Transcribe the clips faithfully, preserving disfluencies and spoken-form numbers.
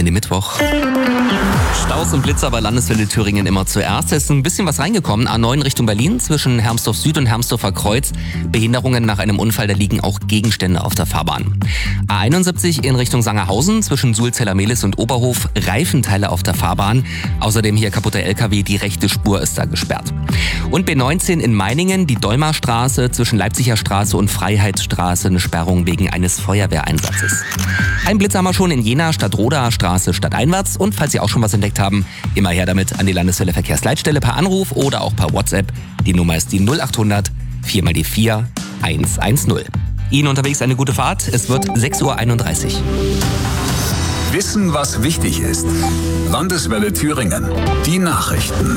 in den Mittwoch. Staus und Blitzer bei Landeswelle Thüringen immer zuerst. Es ist ein bisschen was reingekommen. A neun Richtung Berlin zwischen Hermsdorf Süd und Hermsdorfer Kreuz. Behinderungen nach einem Unfall, da liegen auch Gegenstände auf der Fahrbahn. A einundsiebzig in Richtung Sangerhausen zwischen Sulzeller-Mehlis und Oberhof. Reifenteile auf der Fahrbahn. Außerdem hier kaputter L K W, die rechte Spur ist da gesperrt. Und B neunzehn in Meiningen, die Dolmarstraße zwischen Leipziger Straße und Freiheitsstraße, eine Sperrung wegen eines Feuerwehreinsatzes. Ein Blitz haben wir schon in Jena, Stadtroda Straße stadteinwärts. Und falls Sie auch schon was entdeckt haben, immer her damit an die Landeswelle Verkehrsleitstelle per Anruf oder auch per WhatsApp. Die Nummer ist die null achthundert vier mal die vier eins eins null. Ihnen unterwegs eine gute Fahrt. Es wird sechs Uhr einunddreißig. Wissen, was wichtig ist. Landeswelle Thüringen. Die Nachrichten.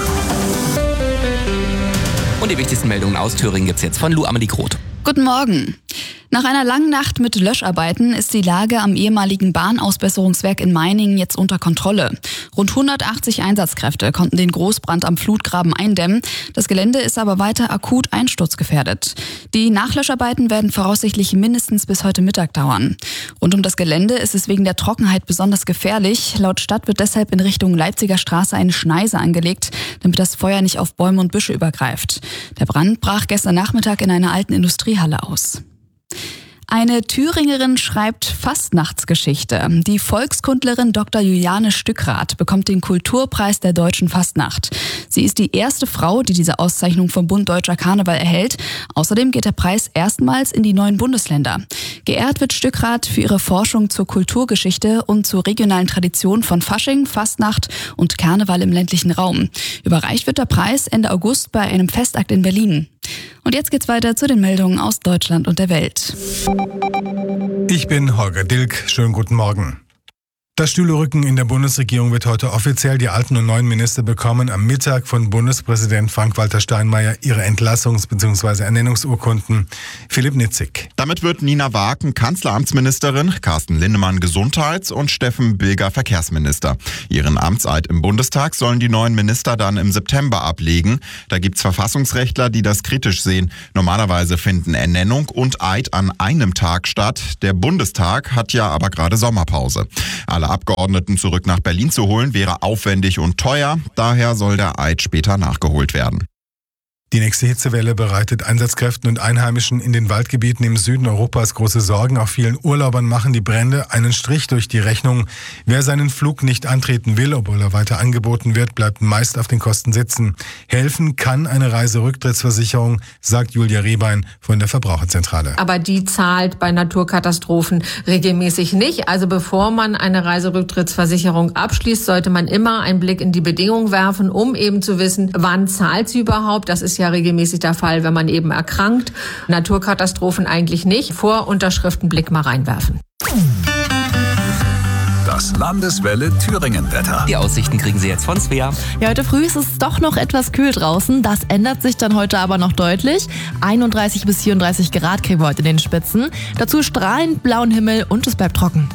Und die wichtigsten Meldungen aus Thüringen gibt's jetzt von Lou Amelie Groth. Guten Morgen. Nach einer langen Nacht mit Löscharbeiten ist die Lage am ehemaligen Bahnausbesserungswerk in Meiningen jetzt unter Kontrolle. Rund hundertachtzig Einsatzkräfte konnten den Großbrand am Flutgraben eindämmen. Das Gelände ist aber weiter akut einsturzgefährdet. Die Nachlöscharbeiten werden voraussichtlich mindestens bis heute Mittag dauern. Rund um das Gelände ist es wegen der Trockenheit besonders gefährlich. Laut Stadt wird deshalb in Richtung Leipziger Straße eine Schneise angelegt, damit das Feuer nicht auf Bäume und Büsche übergreift. Der Brand brach gestern Nachmittag in einer alten Industriehalle aus. Eine Thüringerin schreibt Fastnachtsgeschichte. Die Volkskundlerin Doktor Juliane Stückrath bekommt den Kulturpreis der deutschen Fastnacht. Sie ist die erste Frau, die diese Auszeichnung vom Bund Deutscher Karneval erhält. Außerdem geht der Preis erstmals in die neuen Bundesländer. Geehrt wird Stückrath für ihre Forschung zur Kulturgeschichte und zur regionalen Tradition von Fasching, Fastnacht und Karneval im ländlichen Raum. Überreicht wird der Preis Ende August bei einem Festakt in Berlin. Und jetzt geht's weiter zu den Meldungen aus Deutschland und der Welt. Ich bin Holger Dilk. Schönen guten Morgen. Das Stühlerücken in der Bundesregierung wird heute offiziell. Die alten und neuen Minister bekommen am Mittag von Bundespräsident Frank-Walter Steinmeier ihre Entlassungs- bzw. Ernennungsurkunden. Philipp Nitzig. Damit wird Nina Waaken Kanzleramtsministerin, Carsten Linnemann Gesundheits- und Steffen Bilger Verkehrsminister. Ihren Amtseid im Bundestag sollen die neuen Minister dann im September ablegen. Da gibt's Verfassungsrechtler, die das kritisch sehen. Normalerweise finden Ernennung und Eid an einem Tag statt. Der Bundestag hat ja aber gerade Sommerpause. Alle Abgeordneten zurück nach Berlin zu holen, wäre aufwendig und teuer. Daher soll der Eid später nachgeholt werden. Die nächste Hitzewelle bereitet Einsatzkräften und Einheimischen in den Waldgebieten im Süden Europas große Sorgen. Auch vielen Urlaubern machen die Brände einen Strich durch die Rechnung. Wer seinen Flug nicht antreten will, obwohl er weiter angeboten wird, bleibt meist auf den Kosten sitzen. Helfen kann eine Reiserücktrittsversicherung, sagt Julia Rehbein von der Verbraucherzentrale. Aber die zahlt bei Naturkatastrophen regelmäßig nicht. Also bevor man eine Reiserücktrittsversicherung abschließt, sollte man immer einen Blick in die Bedingungen werfen, um eben zu wissen, wann zahlt sie überhaupt. Das ist ja regelmäßig der Fall, wenn man eben erkrankt. Naturkatastrophen eigentlich nicht. Vor Unterschriftenblick mal reinwerfen. Das Landeswelle Thüringen-Wetter. Die Aussichten kriegen Sie jetzt von Svea. Ja, heute früh ist es doch noch etwas kühl draußen. Das ändert sich dann heute aber noch deutlich. einunddreißig bis vierunddreißig Grad kriegen wir heute in den Spitzen. Dazu strahlend blauen Himmel und es bleibt trocken.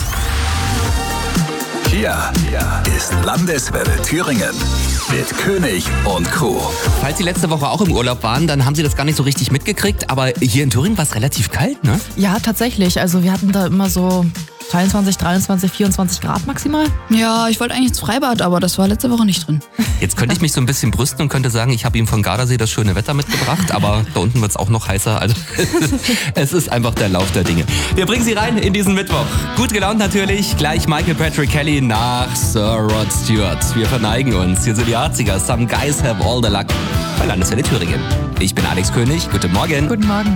Hier ist Landeswelle Thüringen mit König und Co. Falls Sie letzte Woche auch im Urlaub waren, dann haben Sie das gar nicht so richtig mitgekriegt. Aber hier in Thüringen war es relativ kalt, ne? Ja, tatsächlich. Also wir hatten da immer so zweiundzwanzig, dreiundzwanzig, vierundzwanzig Grad maximal. Ja, ich wollte eigentlich ins Freibad, aber das war letzte Woche nicht drin. Jetzt könnte ich mich so ein bisschen brüsten und könnte sagen, ich habe ihm von Gardasee das schöne Wetter mitgebracht, aber da unten wird es auch noch heißer. Also es ist einfach der Lauf der Dinge. Wir bringen Sie rein in diesen Mittwoch. Gut gelaunt natürlich. Gleich Michael Patrick Kelly nach Sir Rod Stewart. Wir verneigen uns. Hier sind die achtziger. Some guys have all the luck bei Landeswelle Thüringen. Ich bin Alex König. Guten Morgen. Guten Morgen.